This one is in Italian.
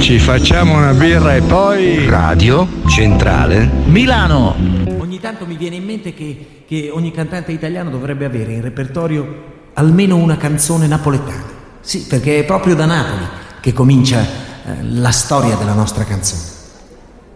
Ci facciamo una birra e poi... Radio Centrale Milano. Ogni tanto mi viene in mente che ogni cantante italiano dovrebbe avere in repertorio almeno una canzone napoletana. Sì, perché è proprio da Napoli che comincia la storia della nostra canzone.